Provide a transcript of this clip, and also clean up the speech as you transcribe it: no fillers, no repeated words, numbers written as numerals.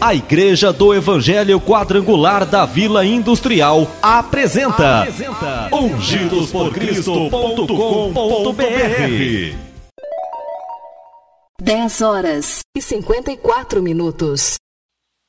A Igreja do Evangelho Quadrangular da Vila Industrial apresenta ungidosporcristo.com.br. 10 horas e 54 minutos.